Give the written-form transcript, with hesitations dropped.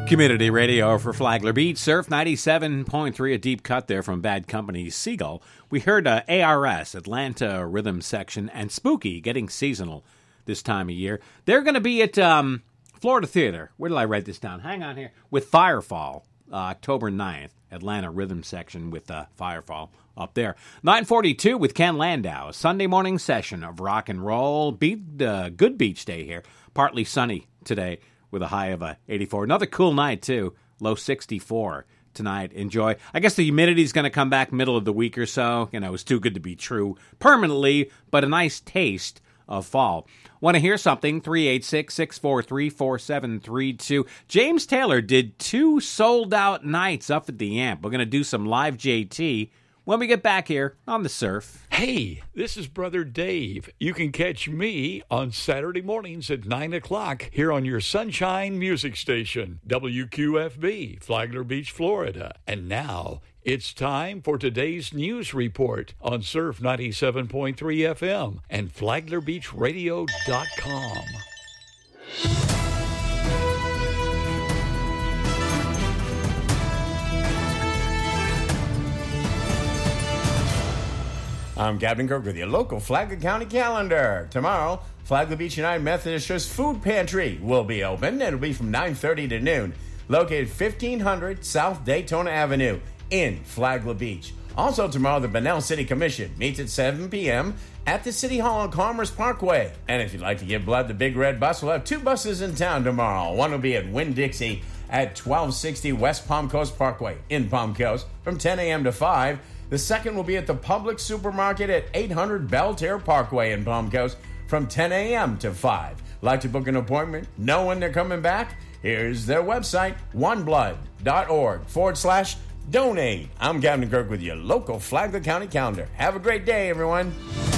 Community radio for Flagler Beach. Surf 97.3, a deep cut there from Bad Company Seagull. We heard ARS, Atlanta Rhythm Section, and Spooky, getting seasonal this time of year. They're going to be at Florida Theater. Where did I write this down? Hang on here. With Firefall, October 9th. Atlanta Rhythm Section with Firefall up there. 9:42 with Ken Landau. Sunday morning session of rock and roll. Good beach day here. Partly sunny today with a high of 84. Another cool night, too. Low 64 tonight. Enjoy. I guess the humidity is going to come back middle of the week or so. You know, it's too good to be true permanently, but a nice taste of fall. Want to hear something? 386-643-4732. James Taylor did 2 sold-out nights up at the Amp. We're going to do some live JT when we get back here on The Surf. Hey, this is Brother Dave. You can catch me on Saturday mornings at 9 o'clock here on your Sunshine Music Station, WQFB, Flagler Beach, Florida. And now it's time for today's news report on Surf 97.3 FM and FlaglerBeachRadio.com. I'm Captain Kirk with your local Flagler County calendar. Tomorrow, Flagler Beach United Methodist Church Food Pantry will be open. It'll be from 9:30 to noon. Located 1500 South Daytona Avenue in Flagler Beach. Also tomorrow, the Bunnell City Commission meets at 7 p.m. at the City Hall on Commerce Parkway. And if you'd like to give blood, the Big Red Bus will have 2 buses in town tomorrow. One will be at Winn-Dixie at 1260 West Palm Coast Parkway in Palm Coast from 10 a.m. to 5. The second will be at the Publix Supermarket at 800 Belterre Parkway in Palm Coast from 10 a.m. to 5. Like to book an appointment? Know when they're coming back? Here's their website, oneblood.org/donate. I'm Captain Kirk with your local Flagler County calendar. Have a great day, everyone.